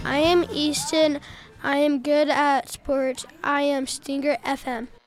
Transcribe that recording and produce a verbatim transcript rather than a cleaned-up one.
I am Easton. I am good at sports. I am Stinger F M.